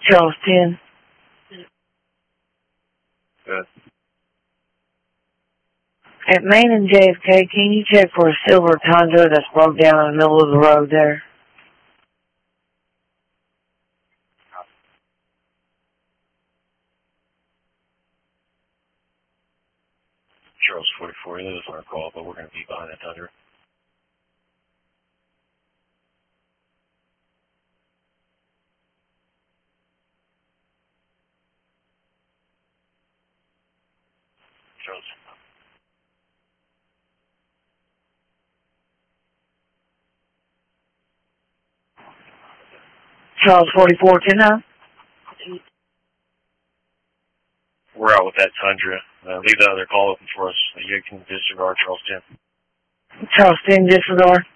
Charles 10. Good. At Main and JFK, can you check for a silver Tundra that's broke down in the middle of the road there? Charles 44, this is our call, but we're going to be behind that Tundra. Charles. Charles 44, 10-9. We're out with that Tundra. Leave that other call open for us. You can disregard Charles 10. Charles 10, disregard.